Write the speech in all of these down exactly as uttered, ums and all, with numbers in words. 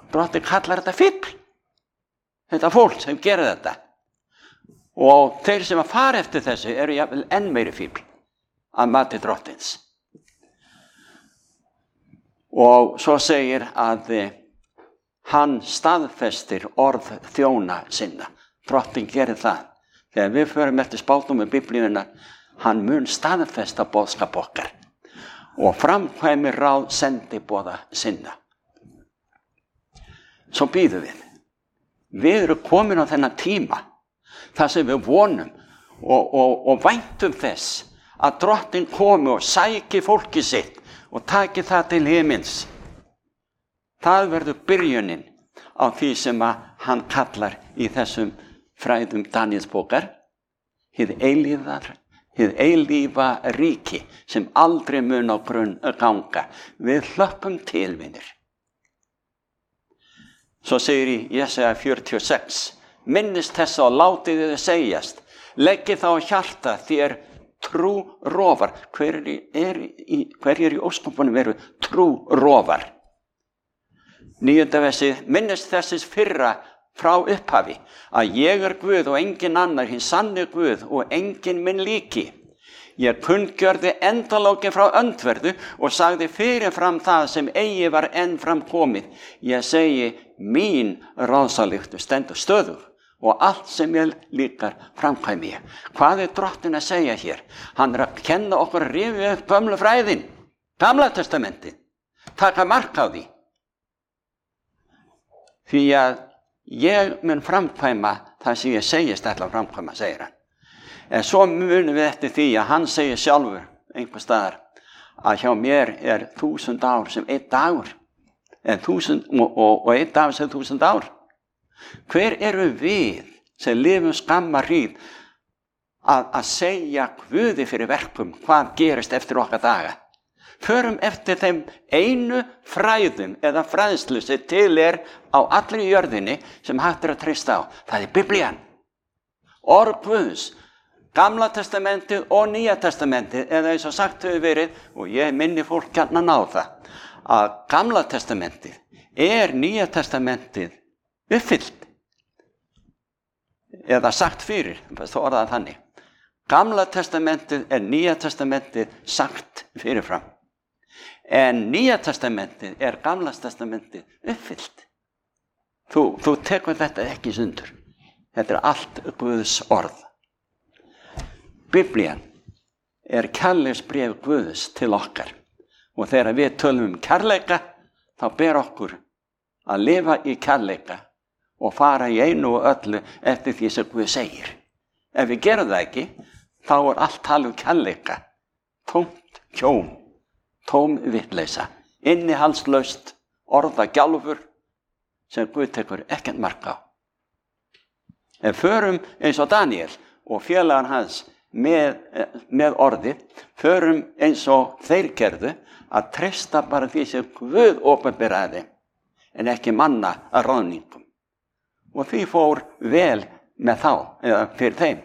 Drottinn kallar þetta fífl. Þetta fólk sem gerir þetta. Og þeir sem að fara eftir þessu eru jafnvel enn meiri fífl að mati Drottins. Og svo segir að hann staðfestir orð þjóna sinna. Drottinn gerir það. Þegar við förum eftir spádómi Biblíunnar, hann mun staðfesta boðskap okkar og framkvæmir ráð sendiboða sinna. Svo bíðum við. Við erum komin á þennan tíma, þar sem við vonum og, og, og væntum þess að Drottinn komi og sæki fólki sitt og taki það til himins. Það verður byrjunin á því sem að hann kallar í þessum fræðum Daníelsbókar, hið eilífar, hið eilífa ríki sem aldrei mun á grunn ganga. Við hlöppum til, vinir. Svo segir í Jesaja fjörutíu og sex, minnist þess og látið þið segjast, leggið þá á hjarta þér trú rofar. Hver er í, hver er í ósköpunum eru trú rofar? Níunda versið, minnist þessis fyrra frá upphafi, að ég er Guð og engin annar, hinn sanni Guð og engin minn líki. Ég kunngjörði endalókin frá öndverðu og sagði fyrirfram það sem eigi var enn fram komið. Ég segi, mín ráðsalyktu stendur stöðug og allt sem ég líkar framkvæmi ég. Hvað er Drottinn að segja hér? Hann er að kenna okkur að rifja upp gömlu fræðin, Gamla testamentið, taka mark á því. Því að ég mun framkvæma það sem ég segist ætla að framkvæma, segir hann. En svo munum við eftir því að hann segir sjálfur einhver staðar að hjá mér er þúsund ár sem einn dagur, en þúsund, og, og, og einn dagur sem þúsund ár. Hver eru við sem lifum skamma hríð að, að segja Guði fyrir verkum hvað gerist eftir okkar daga? Förum eftir þeim einu fræðum eða fræðslu sem til er á allri jörðinni sem hægt er að treysta á. Það er Biblían, orð Guðs, Gamla testamentið og Nýja testamentið, eða eins og sagt hefur verið, og ég minni fólk gjarnan á það, að Gamla testamentið er Nýja testamentið uppfyllt, eða sagt fyrir, þó orðað þannig. Gamla testamentið er Nýja testamentið sagt fyrirfram. En Nýja testamentið er Gamla testamentið uppfyllt. Þú, þú tekur þetta ekki sundur. Þetta er allt Guðs orð. Biblían er kærleiksbréf Guðs til okkar. Og þegar við tölum um kærleika, þá ber okkur að lifa í kærleika og fara í einu og öllu eftir því sem Guð segir. Ef við gerum það ekki, þá er allt talað um kærleika tómt kjóm. Tóm vitleysa, innihaldslaust orðagjálfur sem Guð tekur ekkert mark á. En förum eins og Daníel og félagar hans með, með orðið, förum eins og þeir gerðu að treysta bara því sem Guð opinberaði en ekki manna að ráðningum. Og því fór vel með þá, eða fyrir þeim.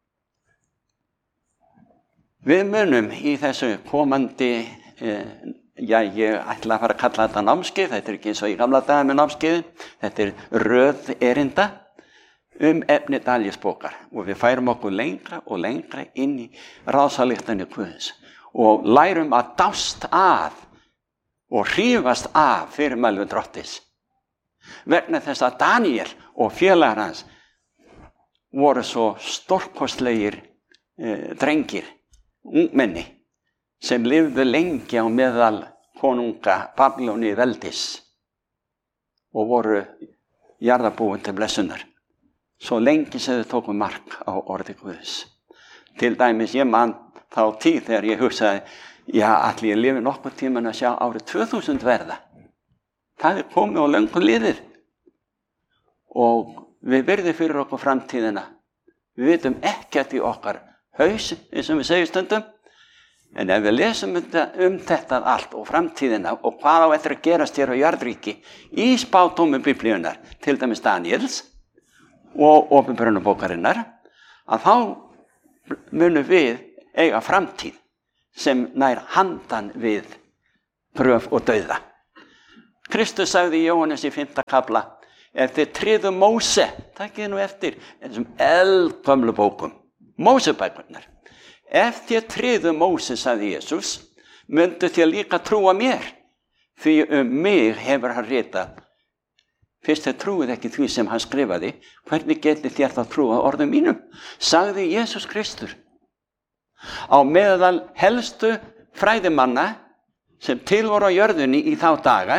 Við munum í þessu komandi Já, ég ætla að fara að kalla þetta námskeið, þetta er ekki eins og í gamla daga með námskeiðin, þetta er röð erinda um efni Daníelsbókar og við færum okkur lengra og lengra inn í ráðsalyktanir Guðs og lærum að dást að og hrífast af fyrirmælum Drottins. Vegna þess að Daníel og félagar hans voru svo stórkostlegir eh, drengir, ungmenni, sem lifðu lengi á meðal konunga Babyloni veldis og voru jarðarbúin til blessunar. Svo lengi sem þau tóku mark á orði Guðs. Til dæmis ég man þá tíð þegar ég hugsaði, já, allir ég lifi nokkur tíman að sjá árið tvö þúsund verða. Það er komið á löngu liðið. Og við virðum fyrir okkur framtíðina. Við vitum ekkert í okkar haus, eins og við segjum stundum. En ef við lesum um þetta allt og framtíðina og hvað á eftir að gerast hér á jarðríki í spádómum Biblíunnar, til dæmis Daníels og Opinberunarbókarinnar, að þá munum við eiga framtíð sem nær handan við gröf og dauða. Kristus sagði í Jóhannes í fimmta kafla, ef þið tryðu Móse, takkið nú eftir þessum eldgömlu bókum, Mósebækurnar. Ef þið tryðu Móse, sagði Jesús, myndu þið líka trúa mér, því um mig hefur hann ritað. Fyrst þið trúið ekki því sem hann skrifaði, hvernig getið þér þá trúa orðum mínum? Sagði Jesús Kristur. Á meðal helstu fræðimanna sem til voru á jörðunni í þá daga,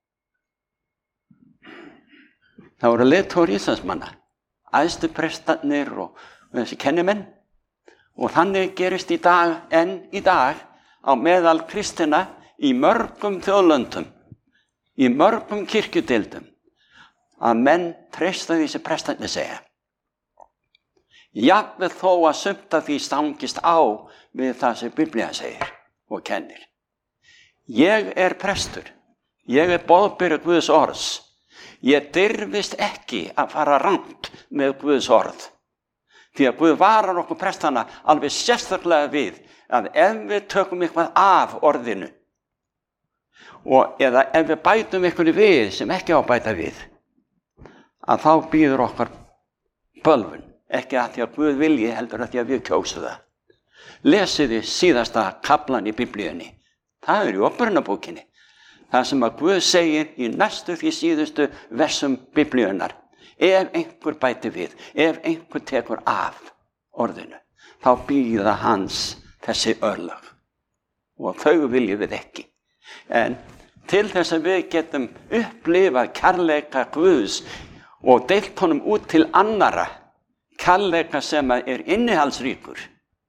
það voru leiðtogar Íslandsmanna, æðstu prestarnir og, og þessi kennimenn. Og þannig gerist í dag, enn í dag, á meðal kristina í mörgum þjóðlöndum, í mörgum kirkjudeildum, að menn treysta því sem prestarnir segja. Jafnvel þó að sumt af því stangist á við það sem Biblía segir og kennir. Ég er prestur, ég er boðberi Guðs orðs. Ég dirfist ekki að fara rangt með Guðs orð. Því að Guð varar okkur prestana alveg sérstaklega við að ef við tökum eitthvað af orðinu og eða ef við bætum eitthvað við sem ekki á að bæta við, að þá býður okkar bölvun, ekki að því að Guð vilji heldur að því að við kjósu það. Lesiði síðasta kaflan í Biblíunni. Það er í Upprunabókinni. Það sem að Guð segir í næstu því síðustu versum Biblíunnar. Ef einhver bæti við, ef einhver tekur af orðinu, þá býða hans þessi örlög. Og þau viljum við ekki. En til þess að við getum upplifað kærleika Guðs og deilt honum út til annara, kærleika sem er innihaldsríkur,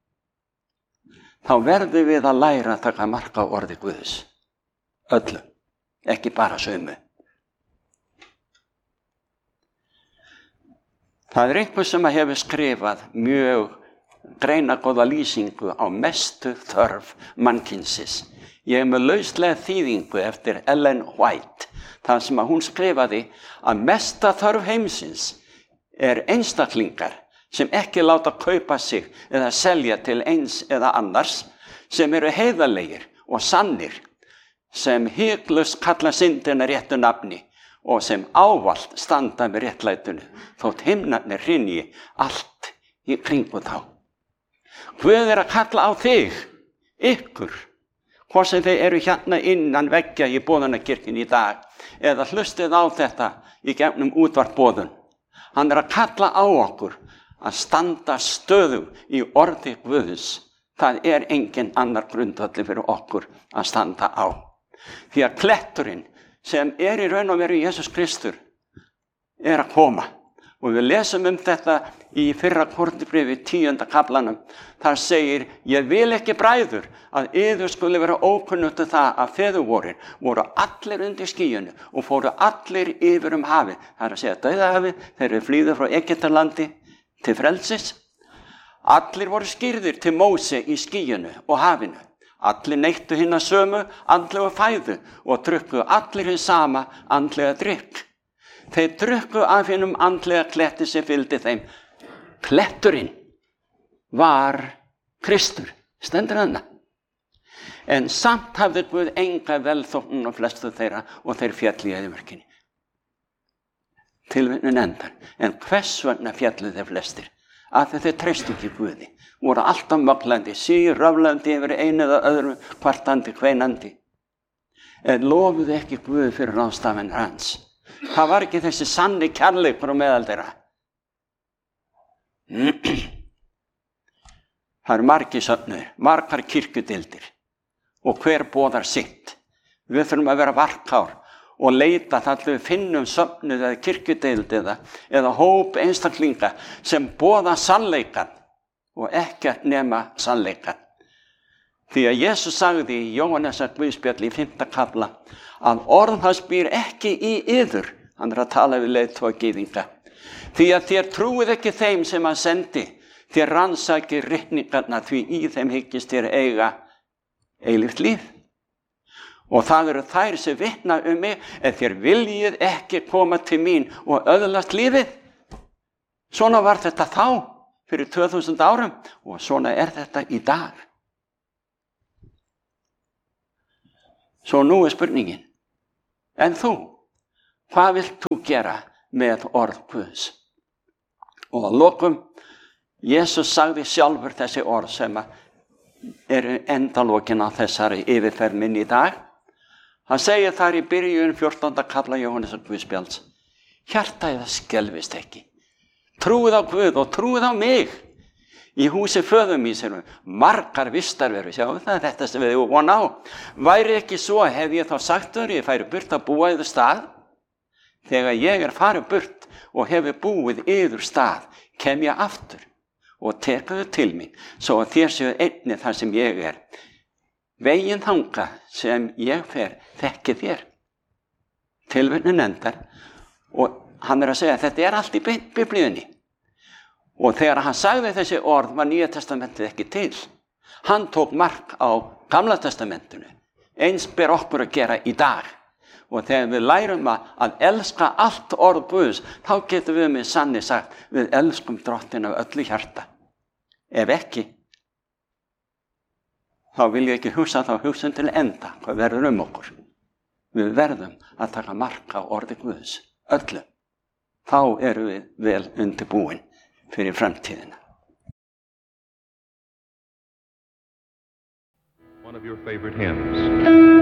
þá verðum við að læra að taka mark á orði Guðs. Öllum, ekki bara sömu. Það er einhver sem hefur skrifað mjög greinagóða lýsingu á mestu þörf mannkynsins. Ég er með lauslega þýðingu eftir Ellen White, þar sem að hún skrifaði að mesta þörf heimsins er einstaklingar sem ekki láta kaupa sig eða selja til eins eða annars, sem eru heiðarlegir og sannir, sem hiklaust kalla syndina réttu nafni og sem ávallt standa með réttlætinu, þótt himnarnir hrynji allt í kringu þá. Guð er að kalla á þig, ykkur, hvort sem þeir eru hérna innan veggja í boðunarkirkjunni í dag, eða hlustið á þetta í gegnum útvarpboðun. Hann er að kalla á okkur að standa stöðug í orði Guðs. Það er engin annar grundvalli fyrir okkur að standa á. Því að kletturinn sem er í raun og veru Jesús Kristur er að koma. Og við lesum um þetta í fyrra Korinthubréfi tíunda kaflanum. Þar segir, ég vil ekki bræður að yður skuli vera ókunnugt um það að feðurvorir voru allir undir skýjunu og fóru allir yfir um hafið. Það er að segja dauðahafið, þeir eru flýðu frá Egyptalandi til frelsis. Allir voru skýrðir til Móse í skýjunu og hafinu. Allir neittu hina sömu andlega fæðu og drukku allir hinn sama andlega drykk. Þeir drukku af hinnum andlega kletti sem fylgdi þeim. Kletturinn var Kristur, stendur hana. En samt hafði Guð enga velþóknun á flestu þeirra og þeir fjalli í eyðimörkinni. Tilvitnun endar. En hvers vegna fjallu þeir flestir? Af því þeir treystu ekki Guði. Voru alltaf möglandi, sír, raflandi yfir einu eða öðru, kvartandi, kveinandi. En lofuðu ekki Guð fyrir ráðstafanir hans. Það var ekki þessi sanni kærleikur á meðal þeirra. Það eru margir söfnur, margar kirkjudeildir og hver boðar sitt. Við þurfum að vera varkár og leita þar til við finnum söfnuð eða kirkjudeild eða, eða hóp einstaklinga sem boða sannleikan og ekkert nema sannleikan. Því að Jesús sagði í Jóhannesar Guðspjalli í fimmta kafla að orð hans býr ekki í yður. Hann er að tala við leiðtoga gyðinga. Því að þér trúið ekki þeim sem hann sendi, þér rannsakið ritningarnar, því í þeim hyggist þér eiga eilíft líf. Og það eru þær sem vitna um mig, ef þér viljið ekki koma til mín og öðlast lífið. Svona var þetta þá, fyrir tvö þúsund árum, og svona er þetta í dag. Svo nú er spurningin, En þú, hvað vilt þú gera með orð Guðs? Og að lokum, Jesús sagði sjálfur þessi orð sem eru endalokin á þessari yfirferð minni í dag. Hann segir þar í byrjun fjórtánda kafla Jóhannesar Guðspjalls: hjarta eða skelfist ekki. Trúið á Guð og trúið á mig. Í húsi föður míns eru margar vistarverur. Sjáum það, þetta sem við von á. Væri ekki svo, hef ég þá sagt þér, ég færi burt að búa yður stað. Þegar ég er farið burt og hefur búið yður stað, kem ég aftur og tekur þau til mín, svo að þér séu einnig þar sem ég er. Veginn þanga sem ég fer, þekki þér. Tilvitnun endar, og hann er að segja að þetta er allt í Biblíunni. Og þegar hann sagði þessi orð var Nýja testamentið ekki til. Hann tók mark á Gamla testamentinu. Eins ber okkur að gera í dag. Og þegar við lærum að elska allt orð Guðs, þá getum við með sanni sagt, við elskum Drottin af öllu hjarta. Ef ekki, þá vil ég ekki hugsa þá hugsun til enda, hvað verður um okkur. Við verðum að taka mark á orði Guðs, öllu. Þá erum við vel undirbúin fyrir framtíðina. One of your favorite hymns.